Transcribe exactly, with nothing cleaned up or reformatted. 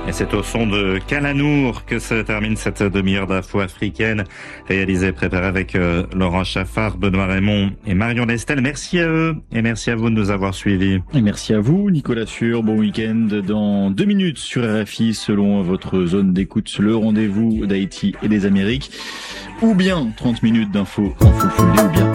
Et c'est au son de Kalanour que se termine cette demi-heure d'info africaine, réalisée et préparée avec euh, Laurent Chaffard, Benoît Raymond et Marion Lestel. Merci à eux et merci à vous de nous avoir suivis. Et merci à vous, Nicolas Sûr. Bon week-end. Dans deux minutes sur R F I, selon votre zone d'écoute, le rendez-vous d'Haïti et des Amériques. Ou bien trente minutes d'infos en full full day, ou bien